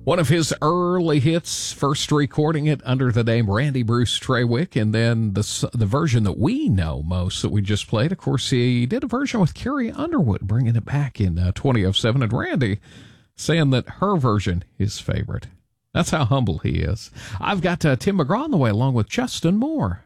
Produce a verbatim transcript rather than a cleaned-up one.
One of his early hits, first recording it under the name Randy Bruce Trawick, and then the the version that we know most that we just played. Of course, he did a version with Carrie Underwood, bringing it back in uh, twenty oh seven, and Randy saying that her version is favorite. That's how humble he is. I've got uh, Tim McGraw on the way, along with Justin Moore.